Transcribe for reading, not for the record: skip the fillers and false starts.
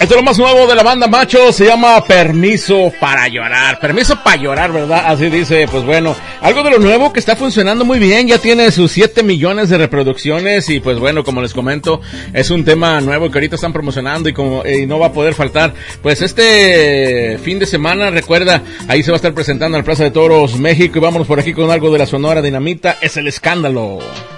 Esto es lo más nuevo de la banda Macho, se llama Permiso para Llorar. Permiso para llorar, ¿verdad? Así dice, pues bueno, algo de lo nuevo que está funcionando muy bien, ya tiene sus 7 millones de reproducciones y pues bueno, como les comento, es un tema nuevo que ahorita están promocionando y no va a poder faltar. Pues este fin de semana, recuerda, ahí se va a estar presentando en la Plaza de Toros México y vámonos por aquí con algo de la Sonora Dinamita, es El Escándalo.